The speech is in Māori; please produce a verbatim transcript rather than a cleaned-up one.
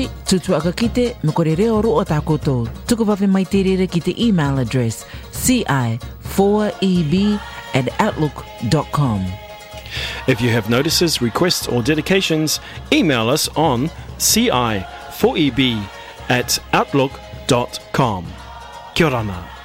Tutu aka kite me kore reo roa takoto. Tuku wawe mai te rere ki te email address c i four e b at outlook dot com. If you have notices, requests or dedications, email us on c i four e b at outlook dot com. Kia ora.